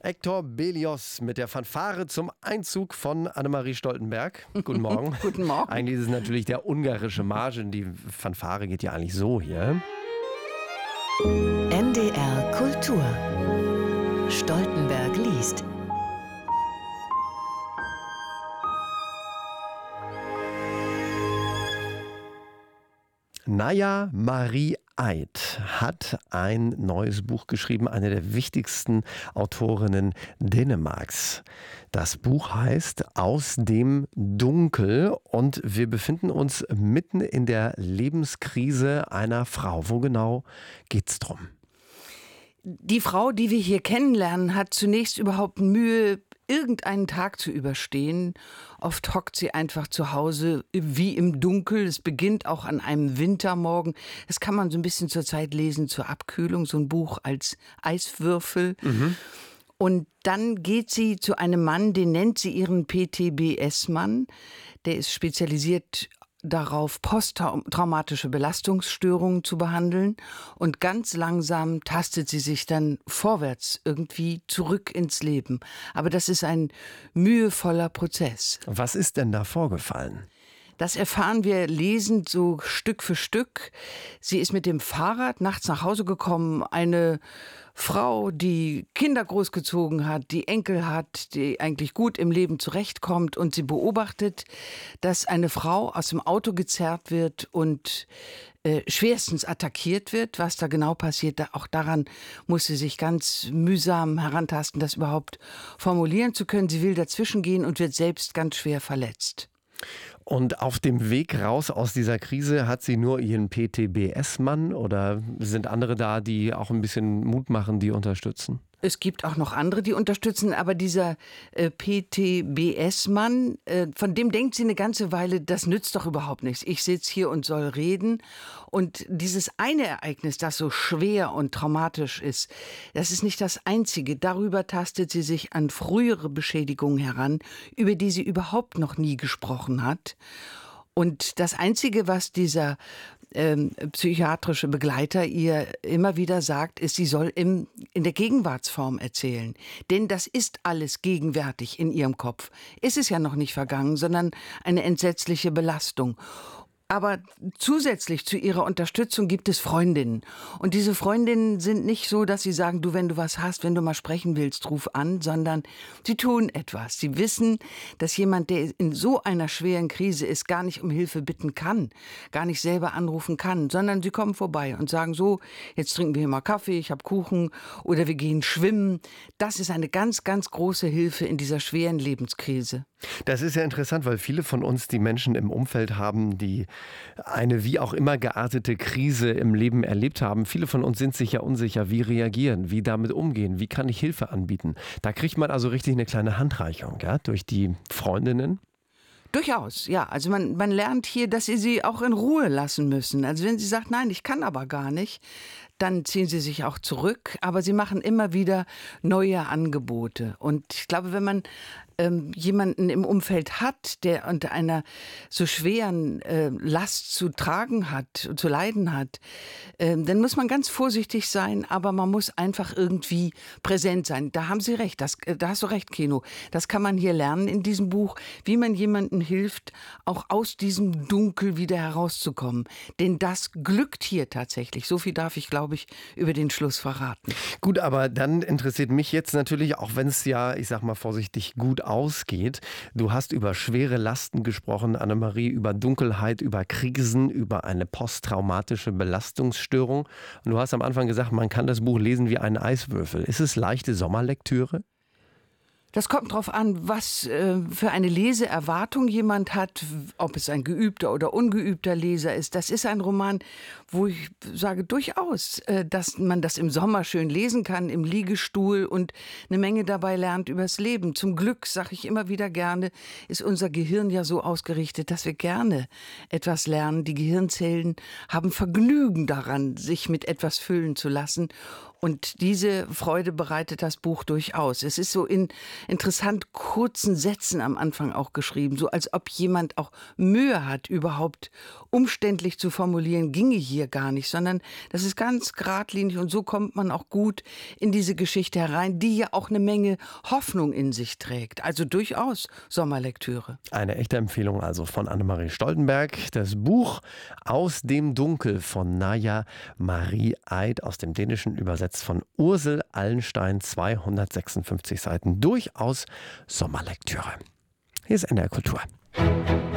Hector Berlioz mit der Fanfare zum Einzug von Annemarie Stoltenberg. Guten Morgen. Guten Morgen. Eigentlich ist es natürlich der ungarische Marsch. Die Fanfare geht ja eigentlich so hier. NDR Kultur. Stoltenberg liest. Naja Marie Eid hat ein neues Buch geschrieben, eine der wichtigsten Autorinnen Dänemarks. Das Buch heißt Aus dem Dunkel und wir befinden uns mitten in der Lebenskrise einer Frau. Wo genau geht's drum? Die Frau, die wir hier kennenlernen, hat zunächst überhaupt Mühe, irgendeinen Tag zu überstehen. Oft hockt sie einfach zu Hause wie im Dunkel. Es beginnt auch an einem Wintermorgen. Das kann man so ein bisschen zur Zeit lesen, zur Abkühlung, so ein Buch als Eiswürfel. Und dann geht sie zu einem Mann, den nennt sie ihren PTBS-Mann. Der ist spezialisiert darauf, posttraumatische Belastungsstörungen zu behandeln. Und ganz langsam tastet sie sich dann vorwärts irgendwie zurück ins Leben. Aber das ist ein mühevoller Prozess. Was ist denn da vorgefallen? Das erfahren wir lesend so Stück für Stück. Sie ist mit dem Fahrrad nachts nach Hause gekommen. Eine Frau, die Kinder großgezogen hat, die Enkel hat, die eigentlich gut im Leben zurechtkommt. Und sie beobachtet, dass eine Frau aus dem Auto gezerrt wird und schwerstens attackiert wird. Was da genau passiert, auch daran muss sie sich ganz mühsam herantasten, das überhaupt formulieren zu können. Sie will dazwischen gehen und wird selbst ganz schwer verletzt. Und auf dem Weg raus aus dieser Krise hat sie nur ihren PTBS-Mann oder sind andere da, die auch ein bisschen Mut machen, die unterstützen? Es gibt auch noch andere, die unterstützen, aber dieser PTBS-Mann, von dem denkt sie eine ganze Weile, das nützt doch überhaupt nichts. Ich sitze hier und soll reden. Und dieses eine Ereignis, das so schwer und traumatisch ist, das ist nicht das einzige. Darüber tastet sie sich an frühere Beschädigungen heran, über die sie überhaupt noch nie gesprochen hat. Und das Einzige, was dieser psychiatrische Begleiter ihr immer wieder sagt, ist, sie soll in der Gegenwartsform erzählen. Denn das ist alles gegenwärtig in ihrem Kopf. Ist es ja noch nicht vergangen, sondern eine entsetzliche Belastung. Aber zusätzlich zu ihrer Unterstützung gibt es Freundinnen. Und diese Freundinnen sind nicht so, dass sie sagen, du, wenn du was hast, wenn du mal sprechen willst, ruf an, sondern sie tun etwas. Sie wissen, dass jemand, der in so einer schweren Krise ist, gar nicht um Hilfe bitten kann, gar nicht selber anrufen kann, sondern sie kommen vorbei und sagen so, jetzt trinken wir hier mal Kaffee, ich habe Kuchen oder wir gehen schwimmen. Das ist eine ganz, ganz große Hilfe in dieser schweren Lebenskrise. Das ist ja interessant, weil viele von uns die Menschen im Umfeld haben, die eine wie auch immer geartete Krise im Leben erlebt haben. Viele von uns sind sich ja unsicher, wie reagieren, wie damit umgehen, wie kann ich Hilfe anbieten. Da kriegt man also richtig eine kleine Handreichung, ja, durch die Freundinnen. Durchaus, ja. Also man lernt hier, dass sie auch in Ruhe lassen müssen. Also wenn sie sagt, nein, ich kann aber gar nicht, dann ziehen sie sich auch zurück. Aber sie machen immer wieder neue Angebote. Und ich glaube, wenn man jemanden im Umfeld hat, der unter einer so schweren Last zu tragen hat, zu leiden hat, dann muss man ganz vorsichtig sein, aber man muss einfach irgendwie präsent sein. Da haben Sie recht, da hast du recht, Keno. Das kann man hier lernen in diesem Buch, wie man jemandem hilft, auch aus diesem Dunkel wieder herauszukommen. Denn das glückt hier tatsächlich. So viel darf ich, glaube ich, über den Schluss verraten. Gut, aber dann interessiert mich jetzt natürlich, auch wenn es ja, ich sag mal vorsichtig, gut ausgeht. Du hast über schwere Lasten gesprochen, Annemarie, über Dunkelheit, über Krisen, über eine posttraumatische Belastungsstörung. Und du hast am Anfang gesagt, man kann das Buch lesen wie einen Eiswürfel. Ist es leichte Sommerlektüre? Das kommt drauf an, was für eine Leseerwartung jemand hat, ob es ein geübter oder ungeübter Leser ist. Das ist ein Roman, wo ich sage durchaus, dass man das im Sommer schön lesen kann, im Liegestuhl und eine Menge dabei lernt übers Leben. Zum Glück, sage ich immer wieder gerne, ist unser Gehirn ja so ausgerichtet, dass wir gerne etwas lernen. Die Gehirnzellen haben Vergnügen daran, sich mit etwas füllen zu lassen. Und diese Freude bereitet das Buch durchaus. Es ist so in interessant kurzen Sätzen am Anfang auch geschrieben, so als ob jemand auch Mühe hat, überhaupt umständlich zu formulieren, ginge hier gar nicht, sondern das ist ganz geradlinig und so kommt man auch gut in diese Geschichte herein, die ja auch eine Menge Hoffnung in sich trägt. Also durchaus Sommerlektüre. Eine echte Empfehlung also von Annemarie Stoltenberg. Das Buch Aus dem Dunkel von Naja Marie Eid, aus dem Dänischen übersetzt von Ursel Allenstein, 256 Seiten. Durchaus Sommerlektüre. Hier ist NDR Kultur.